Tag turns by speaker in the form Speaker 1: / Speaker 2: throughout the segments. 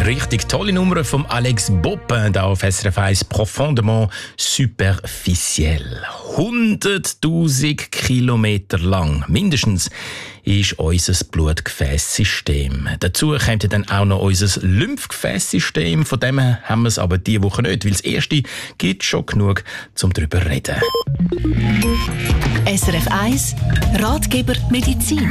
Speaker 1: Richtig tolle Nummer von Alex Boppin da auf SRF 1, profondément superficiel. 100'000 Kilometer lang, mindestens, ist unser Blutgefäßsystem. Dazu kommt dann auch noch unser Lymphgefäßsystem. Von dem haben wir es aber diese Woche nicht, weil das erste gibt schon genug, um darüber zu reden.
Speaker 2: SRF 1, Ratgeber Medizin.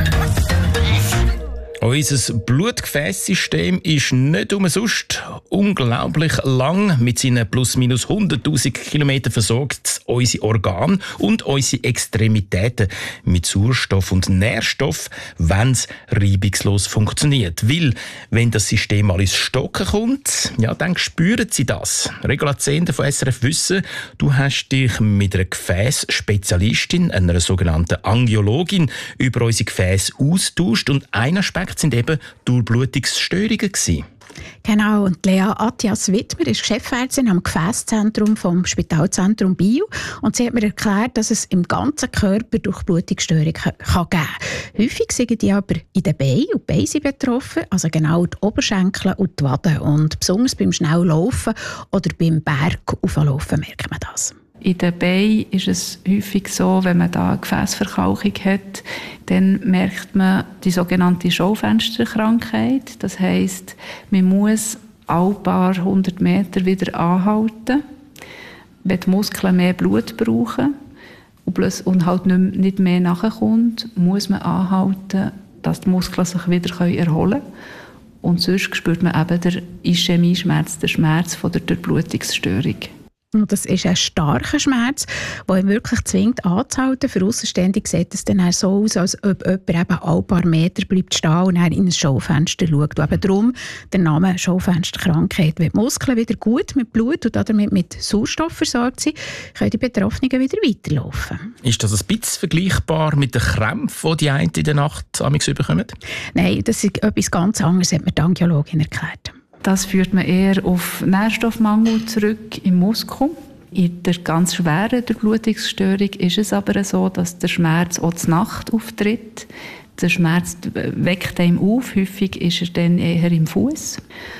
Speaker 1: Unser Blutgefäßsystem ist nicht umsonst unglaublich lang. Mit seinen plus minus 100'000 Kilometern versorgt es unsere Organe und unsere Extremitäten mit Sauerstoff und Nährstoff, wenn es reibungslos funktioniert. Weil, wenn das System mal ins Stocken kommt, ja, dann spüren sie das. Regulazenten von SRF wissen, du hast dich mit einer Gefäßspezialistin, einer sogenannten Angiologin, über unsere Gefäße austauscht und ein Aspekt sind eben Durchblutungsstörungen gewesen.
Speaker 3: Genau, und Lea Attias-Wittmer ist Chefärztin am Gefäßzentrum vom Spitalzentrum Biel und sie hat mir erklärt, dass es im ganzen Körper Durchblutungsstörungen geben kann. Häufig sind die aber in den Beinen und die Beine sind betroffen, also genau die Oberschenkel und die Waden. Und besonders beim Schnelllaufen oder beim Bergauflaufen merkt man das.
Speaker 4: In den Beinen ist es häufig so, wenn man da eine Gefäßverkalkung hat, dann merkt man die sogenannte Schaufensterkrankheit. Das heisst, man muss alle paar 100 Meter wieder anhalten, wenn die Muskeln mehr Blut brauchen und halt nicht mehr nachkommt, muss man anhalten, dass die Muskeln sich wieder erholen können. Und sonst spürt man eben den Ischämie-Schmerz, den Schmerz von der Durchblutungsstörung.
Speaker 3: Und das ist ein starker Schmerz, der ihn wirklich zwingt anzuhalten. Für Aussenständige sieht es dann so aus, als ob jemand eben alle paar Meter bleibt stehen und dann in ein Schaufenster schaut. Und eben darum der Name Schaufensterkrankheit. Wenn die Muskeln wieder gut mit Blut und damit mit Sauerstoff versorgt sind, können die Betroffenen wieder weiterlaufen.
Speaker 1: Ist das ein bisschen vergleichbar mit den Krämpfen, die einen in der Nacht bekommen?
Speaker 3: Nein, das ist etwas ganz anderes, hat mir die Angiologin erklärt.
Speaker 4: Das führt man eher auf Nährstoffmangel zurück im Muskel. In der ganz schweren Durchblutungsstörung ist es aber so, dass der Schmerz auch zur Nacht auftritt. Der Schmerz weckt einem auf, häufig ist er dann eher im Fuß.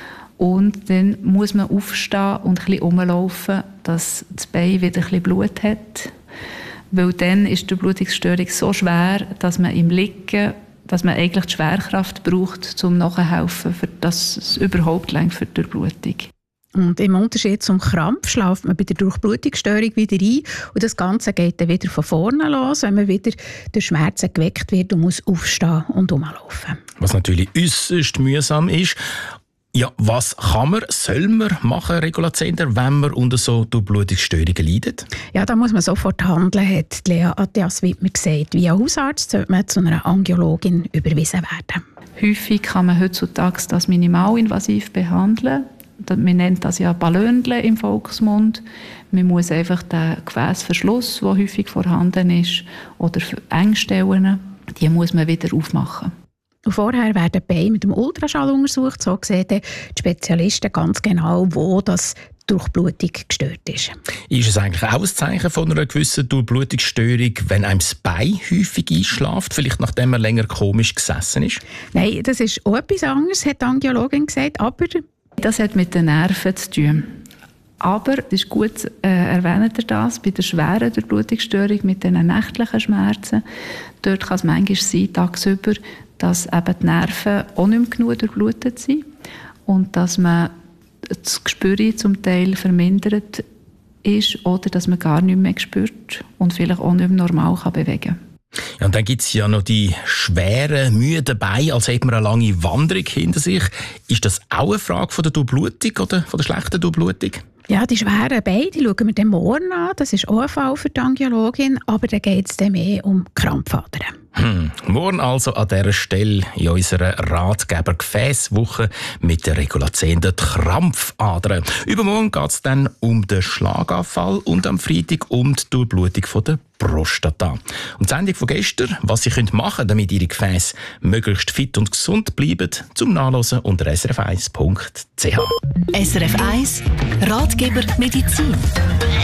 Speaker 4: Und dann muss man aufstehen und ein bisschen rumlaufen, dass das Bein wieder ein bisschen Blut hat. Weil dann ist die Durchblutungsstörung so schwer, dass man im Liegen dass man eigentlich die Schwerkraft braucht, um nachzuhelfen, dass es überhaupt reicht für die Durchblutung.
Speaker 3: Und im Unterschied zum Krampf schläft man bei der Durchblutungsstörung wieder ein und das Ganze geht dann wieder von vorne los, wenn man wieder durch Schmerzen geweckt wird und muss aufstehen und rumlaufen.
Speaker 1: Was natürlich äußerst mühsam ist. Ja, was soll man machen, Regulazenter, wenn man unter so Durchblutungsstörungen leidet?
Speaker 3: Ja, da muss man sofort handeln, hat Lea Attias-Wittmer gesagt. Via Hausarzt sollte man zu einer Angiologin überwiesen werden.
Speaker 4: Häufig kann man heutzutage das minimalinvasiv behandeln. Man nennt das ja Ballonle im Volksmund. Man muss einfach den Gefäßverschluss, der häufig vorhanden ist, oder Engstellen, die muss man wieder aufmachen.
Speaker 3: Und vorher werden die Beine mit dem Ultraschall untersucht. So sehen die Spezialisten ganz genau, wo das Durchblutung gestört ist.
Speaker 1: Ist es eigentlich auch ein Zeichen von einer gewissen Durchblutungsstörung, wenn einem das Bein häufig einschläft, vielleicht nachdem man länger komisch gesessen ist?
Speaker 3: Nein, das ist auch etwas anderes, hat die Angiologin gesagt. Aber
Speaker 4: das hat mit den Nerven zu tun. Aber, das ist gut, erwähnt ihr das, bei der schweren Durchblutungsstörung mit den nächtlichen Schmerzen, dort kann es manchmal sein, tagsüber, dass eben die Nerven auch nicht mehr genug durchblutet sind und dass man das Gespür zum Teil vermindert ist oder dass man gar nicht mehr spürt und vielleicht auch nicht mehr normal bewegen kann.
Speaker 1: Ja, und dann gibt es ja noch die schweren, müden Beine, als hätte man eine lange Wanderung hinter sich. Ist das auch eine Frage von der Durchblutung oder von der schlechten Durchblutung?
Speaker 3: Ja, die schweren Beine, die schauen wir dann morgen an. Das ist auch ein Fall für die Angiologin, aber da geht es dann mehr um Krampfadern.
Speaker 1: Morgen also an dieser Stelle in unserer Ratgeber-Gefäßwoche mit der Regulazenten Krampfadern. Übermorgen geht es dann um den Schlaganfall und am Freitag um die Durchblutung von der Prostata. Und die Sendung von gestern, was Sie machen können, damit Ihre Gefäße möglichst fit und gesund bleiben, zum Nachlesen unter srf1.ch.
Speaker 2: SRF 1, Ratgeber Medizin.